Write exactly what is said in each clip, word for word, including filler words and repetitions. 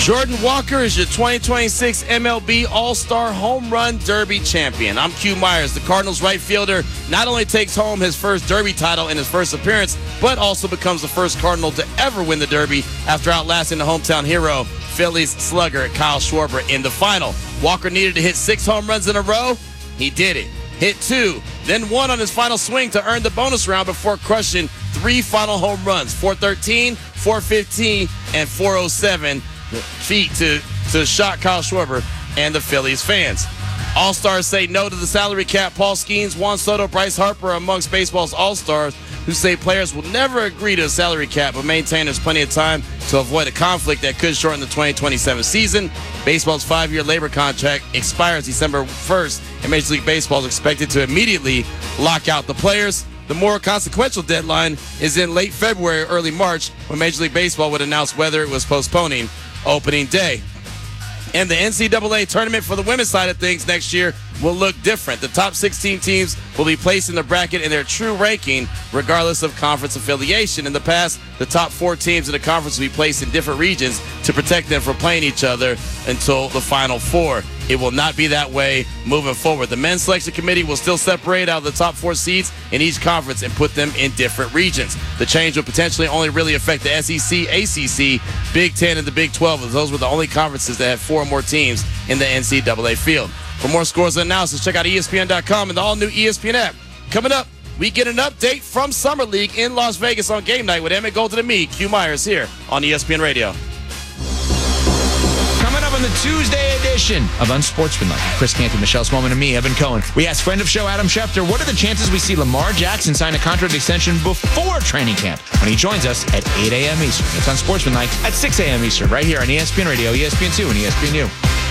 Jordan Walker is your twenty twenty-six M L B All-Star Home Run Derby champion. I'm Q Myers. The Cardinals right fielder not only takes home his first Derby title in his first appearance, but also becomes the first Cardinal to ever win the Derby after outlasting the hometown hero, Phillies slugger Kyle Schwarber, in the final. Walker needed to hit six home runs in a row. He did it. Hit two, then one on his final swing to earn the bonus round before crushing three final home runs, four thirteen, four fifteen, and four oh seven feet to, to shock Kyle Schwarber and the Phillies fans. All-Stars say no to the salary cap. Paul Skeens, Juan Soto, Bryce Harper are amongst baseball's All-Stars who say players will never agree to a salary cap but maintain there's plenty of time to avoid a conflict that could shorten the twenty twenty-seven season. Baseball's five-year labor contract expires December first, and Major League Baseball is expected to immediately lock out the players. The more consequential deadline is in late February or early March, when Major League Baseball would announce whether it was postponing opening day. And the N C double A tournament for the women's side of things next year will look different. The top sixteen teams will be placed in the bracket in their true ranking, regardless of conference affiliation. In the past, the top four teams in the conference will be placed in different regions to protect them from playing each other until the final four. It will not be that way moving forward. The men's selection committee will still separate out the top four seeds in each conference and put them in different regions. The change will potentially only really affect the S E C, A C C, Big Ten, and the Big twelve, as those were the only conferences that had four or more teams in the N C double A field. For more scores and analysis, check out E S P N dot com and the all-new E S P N app. Coming up, we get an update from Summer League in Las Vegas on game night with Emmett Golden and me, Q Myers, here on E S P N Radio. Coming up on the Tuesday edition of Unsportsmanlike, Chris Canty, Michelle Smallman, and me, Evan Cohen. We asked friend of show Adam Schefter, what are the chances we see Lamar Jackson sign a contract extension before training camp, when he joins us at eight a.m. Eastern. It's Unsportsmanlike at six a.m. Eastern, right here on E S P N Radio, E S P N two, and E S P N U.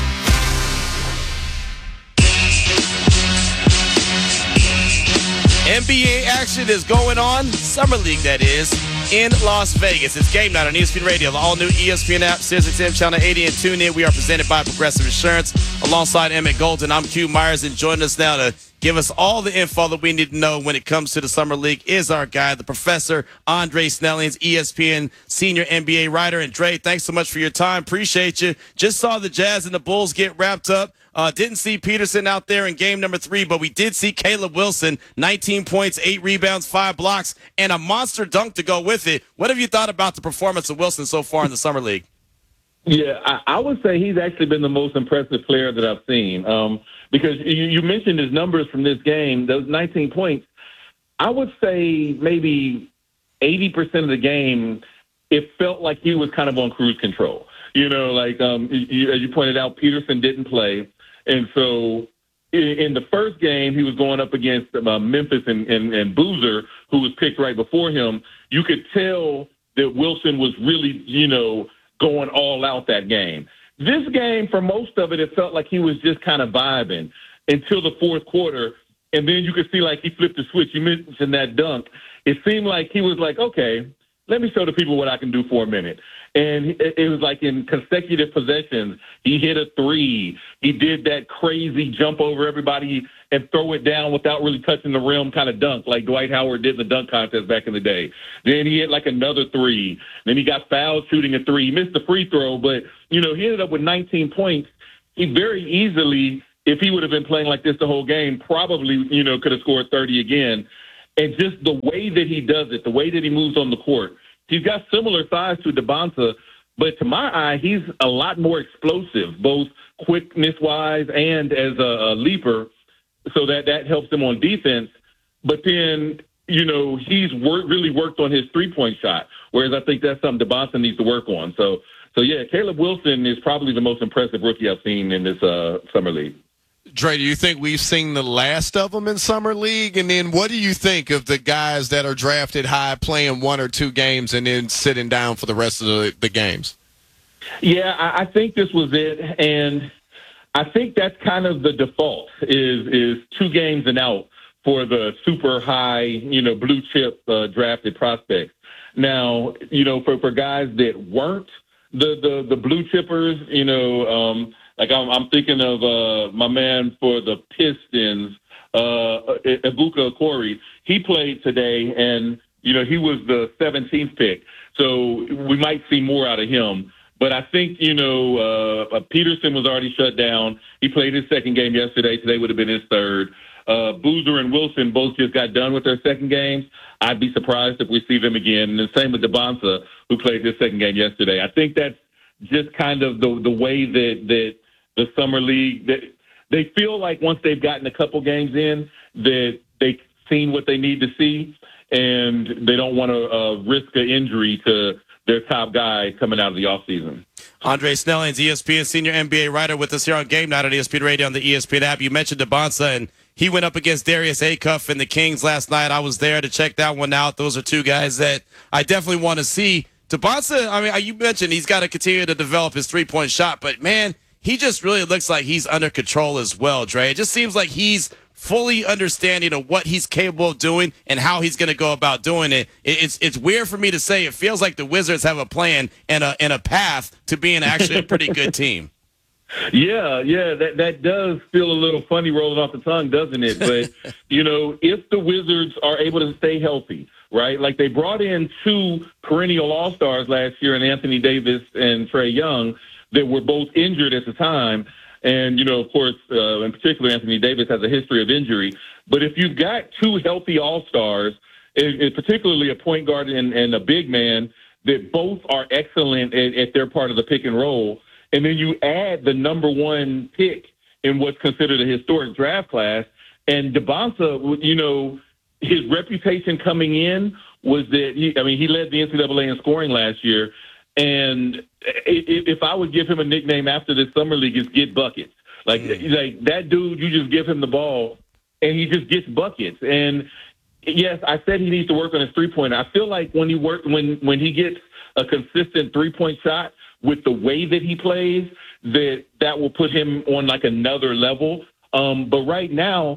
N B A action is going on, Summer League that is, in Las Vegas. It's game night on E S P N Radio, the all-new E S P N app, Sirius X M Channel eighty, and tune in. We are presented by Progressive Insurance. Alongside Emmett Golden, I'm Q Myers, and joining us now to give us all the info that we need to know when it comes to the Summer League is our guy, the professor, Andre Snellings, E S P N senior N B A writer. And Dre, thanks so much for your time. Appreciate you. Just saw the Jazz and the Bulls get wrapped up. Uh, didn't see Peterson out there in game number three, but we did see Caleb Wilson, nineteen points, eight rebounds, five blocks, and a monster dunk to go with it. What have you thought about the performance of Wilson so far in the Summer League? Yeah, I, I would say he's actually been the most impressive player that I've seen. Um, because you, you mentioned his numbers from this game, those nineteen points. I would say maybe eighty percent of the game, it felt like he was kind of on cruise control. You know, like um, you, as you pointed out, Peterson didn't play. And so in, in the first game, he was going up against uh, Memphis and, and, and Boozer, who was picked right before him. You could tell that Wilson was really, you know, going all out that game. This game, for most of it, it felt like he was just kind of vibing until the fourth quarter. And then you could see like he flipped the switch. You mentioned that dunk. It seemed like he was like, okay, let me show the people what I can do for a minute. And it was like in consecutive possessions, he hit a three. He did that crazy jump over everybody and throw it down without really touching the rim kind of dunk, like Dwight Howard did in the dunk contest back in the day. Then he hit like another three. Then he got fouled shooting a three. He missed the free throw, but, you know, he ended up with nineteen points. He very easily, if he would have been playing like this the whole game, probably, you know, could have scored thirty again. And just the way that he does it, the way that he moves on the court, he's got similar size to Devonta, but to my eye, he's a lot more explosive, both quickness-wise and as a, a leaper, so that, that helps him on defense. But then, you know, he's wor- really worked on his three-point shot, whereas I think that's something Devonta needs to work on. So, so yeah, Caleb Wilson is probably the most impressive rookie I've seen in this uh, Summer League. Dre, do you think we've seen the last of them in Summer League? And then what do you think of the guys that are drafted high playing one or two games and then sitting down for the rest of the, the games? Yeah, I, I think this was it. And I think that's kind of the default is is two games and out for the super high, you know, blue chip uh, drafted prospects. Now, you know, for, for guys that weren't the, the, the blue chippers, you know, um, like I'm, I'm thinking of uh, my man for the Pistons, uh, Ibuka Okori. He played today, and you know he was the seventeenth pick, so we might see more out of him. But I think, you know, uh, Peterson was already shut down. He played his second game yesterday. Today would have been his third. Uh, Boozer and Wilson both just got done with their second games. I'd be surprised if we see them again. And the same with DeBonsa, who played his second game yesterday. I think that's just kind of the the way that, that the summer league, that they feel like once they've gotten a couple games in, that they've seen what they need to see, and they don't want to uh, risk an injury to their top guy coming out of the offseason. Andre Snelling's E S P N senior N B A writer with us here on Game Night on E S P N Radio on the E S P N app. You mentioned DeBonsa, and he went up against Darius Acuff and the Kings last night. I was there to check that one out. Those are two guys that I definitely want to see. DeBonsa, I mean, you mentioned he's got to continue to develop his three-point shot, but, man, he just really looks like he's under control as well, Dre. It just seems like he's fully understanding of what he's capable of doing and how he's going to go about doing it. It's it's weird for me to say. It feels like the Wizards have a plan and a and a path to being actually a pretty good team. Yeah, yeah, that that does feel a little funny rolling off the tongue, doesn't it? But, you know, if the Wizards are able to stay healthy, right, like they brought in two perennial all-stars last year in Anthony Davis and Trae Young that were both injured at the time. And, you know, of course, uh, in particular, Anthony Davis has a history of injury. But if you've got two healthy all-stars, it, it, particularly a point guard and, and a big man that both are excellent at, at their part of the pick and roll, and then you add the number one pick in what's considered a historic draft class, and DeBonsa, you know, his reputation coming in was that, he, I mean, he led the N C double A in scoring last year, and if I would give him a nickname after this summer league, it's Get Buckets. Like, mm. like that dude, you just give him the ball, and he just gets buckets. And yes, I said he needs to work on his three-pointer. I feel like when he work, when when he gets a consistent three-point shot with the way that he plays, that that will put him on like another level. Um, but right now,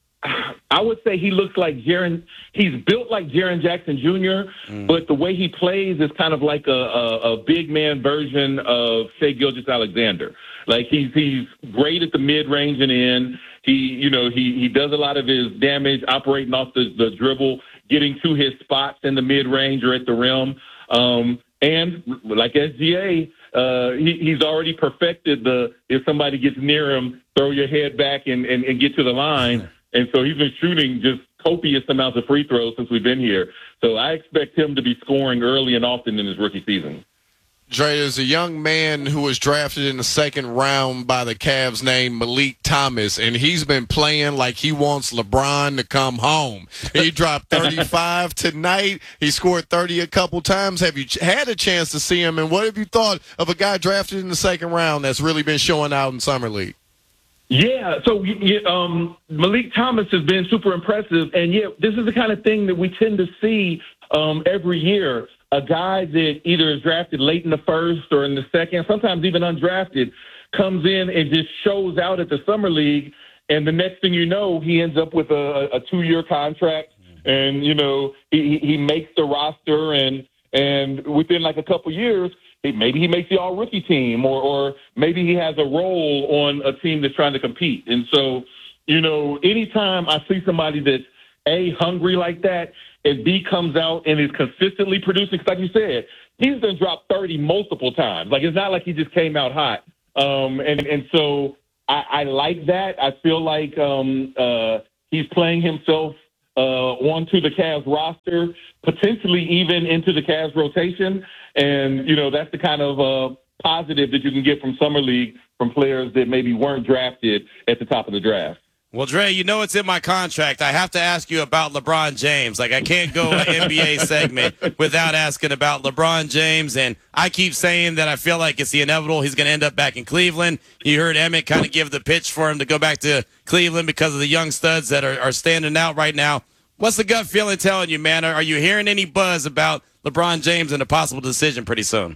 I would say he looks like Jaren. He's built like Jaren Jackson Junior, mm. but the way he plays is kind of like a, a, a big man version of Shai Gilgeous-Alexander. Like he's he's great at the mid range and in. He you know he he does a lot of his damage operating off the, the dribble, getting to his spots in the mid range or at the rim. Um, and like S G A, uh, he, he's already perfected the if somebody gets near him, throw your head back and, and, and get to the line. And so he's been shooting just copious amounts of free throws since we've been here. So I expect him to be scoring early and often in his rookie season. Dre, there's a young man who was drafted in the second round by the Cavs named Malik Thomas, and he's been playing like he wants LeBron to come home. He dropped thirty-five tonight. He scored thirty a couple times. Have you had a chance to see him, and what have you thought of a guy drafted in the second round that's really been showing out in Summer League? Yeah, so um, Malik Thomas has been super impressive, and yeah, this is the kind of thing that we tend to see um, every year. A guy that either is drafted late in the first or in the second, sometimes even undrafted, comes in and just shows out at the Summer League, and the next thing you know, he ends up with a, a two-year contract, and, you know, he, he makes the roster, and and within like a couple years, maybe he makes the all-rookie team, or, or maybe he has a role on a team that's trying to compete. And so, you know, anytime I see somebody that's, A, hungry like that, and B, comes out and is consistently producing, because like you said, he's been dropped thirty multiple times. Like, it's not like he just came out hot. Um, and, and so I, I like that. I feel like um, uh, he's playing himself uh, onto the Cavs roster, potentially even into the Cavs rotation. And, you know, that's the kind of uh, positive that you can get from Summer League from players that maybe weren't drafted at the top of the draft. Well, Dre, you know it's in my contract. I have to ask you about LeBron James. Like, I can't go an N B A segment without asking about LeBron James. And I keep saying that I feel like it's the inevitable. He's going to end up back in Cleveland. You heard Emmett kind of give the pitch for him to go back to Cleveland because of the young studs that are, are standing out right now. What's the gut feeling telling you, man? Are, are you hearing any buzz about LeBron James and a possible decision pretty soon?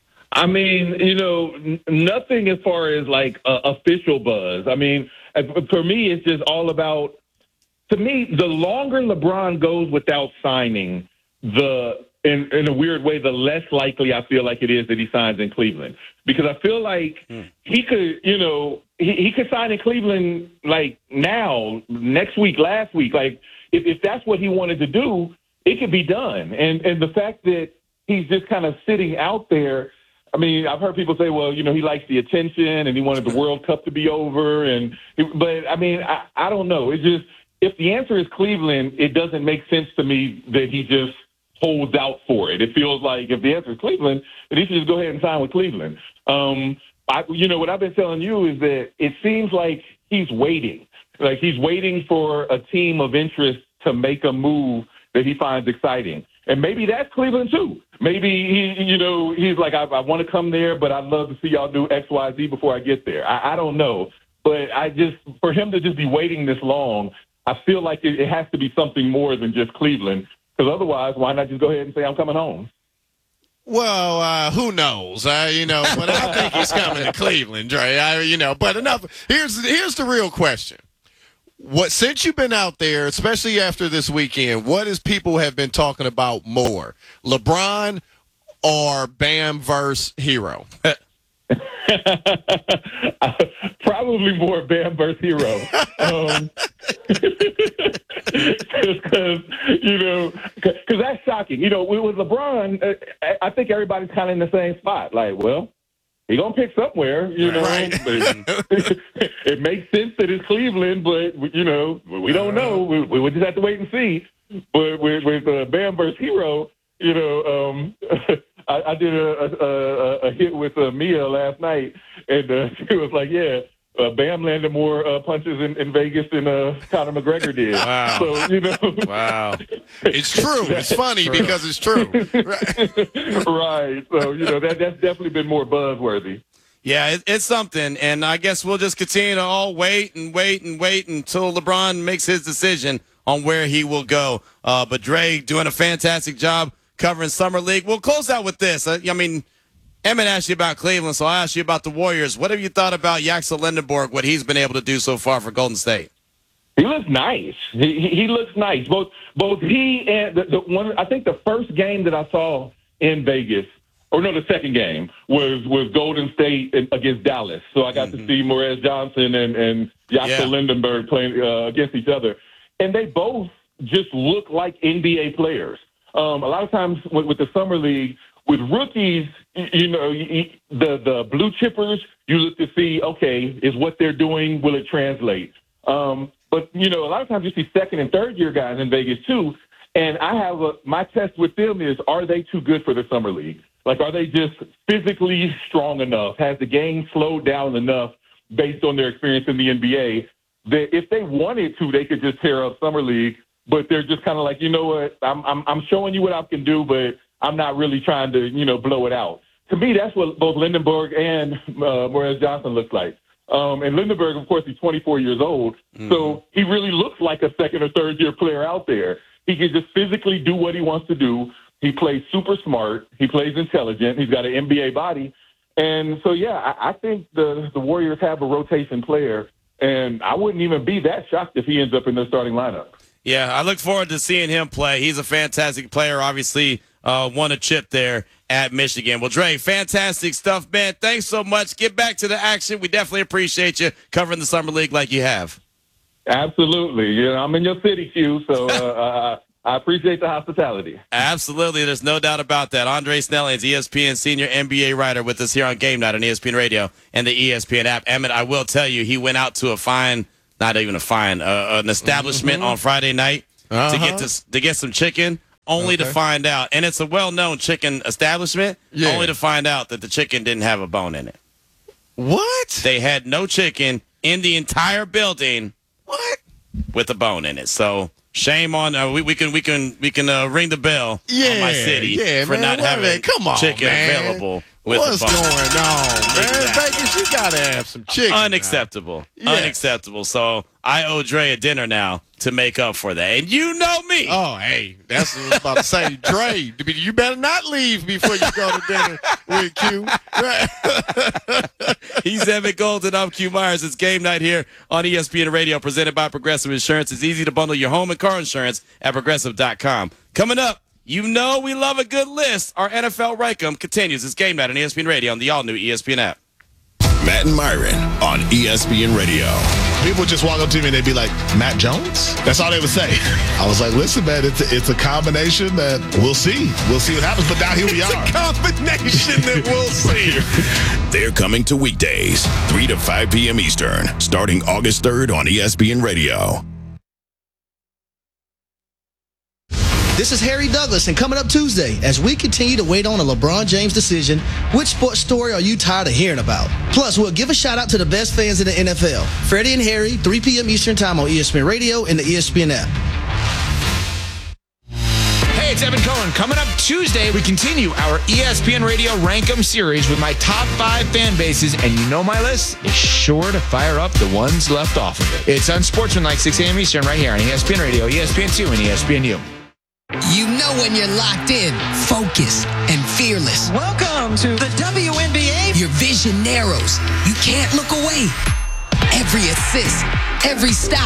I mean, you know, n- nothing as far as like uh, official buzz. I mean, for me, it's just all about, to me, the longer LeBron goes without signing, the in, in a weird way, the less likely I feel like it is that he signs in Cleveland. Because I feel like mm. he could, you know, he, he could sign in Cleveland like now, next week, last week. Like, if, if that's what he wanted to do, it could be done. And and the fact that he's just kind of sitting out there, I mean, I've heard people say, well, you know, he likes the attention and he wanted the World Cup to be over. And but I mean, I, I don't know. It's just if the answer is Cleveland, it doesn't make sense to me that he just holds out for it. It feels like if the answer is Cleveland, then he should just go ahead and sign with Cleveland. Um, I, you know, what I've been telling you is that it seems like he's waiting, like he's waiting for a team of interest to make a move that he finds exciting. And maybe that's Cleveland too. Maybe he, you know, he's like, I, I want to come there, but I'd love to see y'all do X, Y, Z before I get there. I, I don't know, but I just, for him to just be waiting this long, I feel like it, it has to be something more than just Cleveland. Because otherwise, why not just go ahead and say I'm coming home? Well, uh, who knows? Uh, you know, but I think he's coming to Cleveland, Dre. I, you know, but enough. Here's here's the real question. What since you've been out there, especially after this weekend, what is people have been talking about more, LeBron or Bam versus Hero? Probably more Bam versus Hero. Um, because you know, because that's shocking. You know, with LeBron, uh, I think everybody's kind of in the same spot. Like, well, he gonna pick somewhere, you know. Right. But it makes sense that it's Cleveland, but you know, we don't know. We, we just have to wait and see. But with, with uh, Bam versus Hero, you know, um, I, I did a, a, a hit with uh, Mia last night, and uh, she was like, "Yeah, uh, Bam landed more uh, punches in, in Vegas than uh, Conor McGregor did." Wow. So you know, Wow. It's true. It's funny true. because it's true. Right. Right. So you know that that's definitely been more buzzworthy. Yeah, it, it's something, and I guess we'll just continue to all wait and wait and wait until LeBron makes his decision on where he will go. Uh, but Dre doing a fantastic job covering Summer League. We'll close out with this. I, I mean, Emmett asked you about Cleveland, so I'll ask you about the Warriors. What have you thought about Yaxel Lindenberg, what he's been able to do so far for Golden State? He looks nice. He, he, he looks nice. Both both he and the, the one. I think the first game that I saw in Vegas, or no, the second game was was Golden State against Dallas. So I got mm-hmm. to see Morez Johnson and and Yaxel yeah. Lindenberg playing uh, against each other, and they both just look like N B A players. Um, a lot of times with, with the Summer League, with rookies, you know, the the blue chippers, you look to see, okay, is what they're doing, will it translate? Um, but, you know, a lot of times you see second and third year guys in Vegas too. And I have a, my test with them is, are they too good for the Summer League? Like, are they just physically strong enough? Has the game slowed down enough based on their experience in the N B A that if they wanted to, they could just tear up Summer League? But they're just kind of like, you know what, I'm, I'm I'm showing you what I can do, but I'm not really trying to, you know, blow it out. To me, that's what both Lindenberg and uh, Morez Johnson looks like. Um, and Lindenberg, of course, he's twenty-four years old, mm-hmm. so he really looks like a second or third year player out there. He can just physically do what he wants to do. He plays super smart. He plays intelligent. He's got an N B A body. And so, yeah, I, I think the, the Warriors have a rotation player, and I wouldn't even be that shocked if he ends up in the starting lineup. Yeah, I look forward to seeing him play. He's a fantastic player, obviously uh, won a chip there at Michigan. Well, Dre, fantastic stuff, man. Thanks so much. Get back to the action. We definitely appreciate you covering the Summer League like you have. Absolutely. You know, I'm in your city, Q, so uh, I appreciate the hospitality. Absolutely. There's no doubt about that. Andre Snellians, E S P N senior N B A writer, with us here on Game Night on E S P N Radio and the E S P N app. Emmett, I will tell you, he went out to a fine – not even a fine, uh, an establishment mm-hmm. on Friday night uh-huh. to get to, to get some chicken, only okay. to find out, and it's a well-known chicken establishment, yeah. only to find out that the chicken didn't have a bone in it. What? They had no chicken in the entire building. What? With a bone in it. So shame on uh, we, we can we can we can uh, ring the bell yeah, on my city yeah, for man, not having Come on, chicken man. available. With What's going on, man? Exactly. Vegas, you gotta have some chicken. Unacceptable. Yeah. Unacceptable. So I owe Dre a dinner now to make up for that. And you know me. Oh, hey, that's what I was about to say. Dre, you better not leave before you go to dinner with Q. He's Emmett Golden. I'm Q Myers. It's Game Night here on E S P N Radio, presented by Progressive Insurance. It's easy to bundle your home and car insurance at progressive dot com. Coming up, you know we love a good list. Our N F L Rankum continues. It's Game Night on E S P N Radio on the all-new E S P N app. Matt and Myron on E S P N Radio. People would just walk up to me and they'd be like, Matt Jones? That's all they would say. I was like, listen, man, it's a, it's a combination that we'll see. We'll see what happens. But now here we it's are. It's a combination that we'll see. They're coming to weekdays, three to five p.m. Eastern, starting August third on E S P N Radio. This is Harry Douglas, and coming up Tuesday, as we continue to wait on a LeBron James decision, which sports story are you tired of hearing about? Plus, we'll give a shout out to the best fans in the N F L. Freddie and Harry, three p.m. Eastern Time on E S P N Radio and the E S P N app. Hey, it's Evan Cohen. Coming up Tuesday, we continue our E S P N Radio Rank 'em series with my top five fan bases, and you know my list is sure to fire up the ones left off of it. It's Unsportsmanlike, six a.m. Eastern, right here on E S P N Radio, E S P N two, and E S P N U. You know when you're locked in, focused, and fearless. Welcome to the W N B A. Your vision narrows. You can't look away. Every assist, every stop,